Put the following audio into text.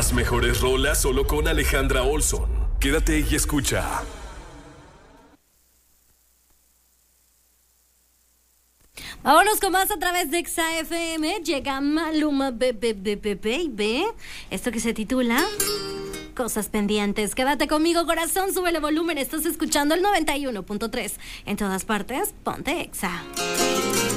Las mejores rolas solo con Alejandra Olson. Quédate y escucha. Vámonos con más a través de Exa FM. Llega Maluma Baby. Esto que se titula Cosas Pendientes. Quédate conmigo, corazón, súbele volumen. Estás escuchando el 91.3. En todas partes, ponte Exa.